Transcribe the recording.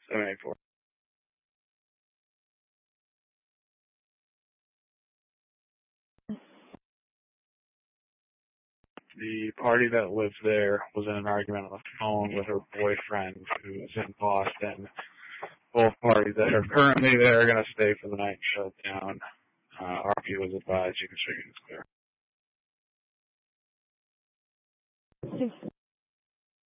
784. The party that lives there was in an argument on the phone with her boyfriend, who is in Boston. Both parties that are currently there are going to stay for the night, shut down. RP was advised you can shake it clear.